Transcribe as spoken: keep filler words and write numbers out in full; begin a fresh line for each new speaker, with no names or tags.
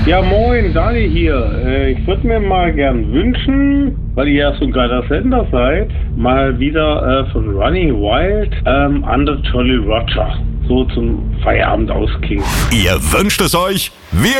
Ja, moin, Dani hier. Äh, Ich würde mir mal gern wünschen, weil ihr ja so ein geiler Sender seid, mal wieder äh, von Running Wild ähm, Under Jolly Roger so zum Feierabend ausklingen.
Ihr wünscht es euch? Wir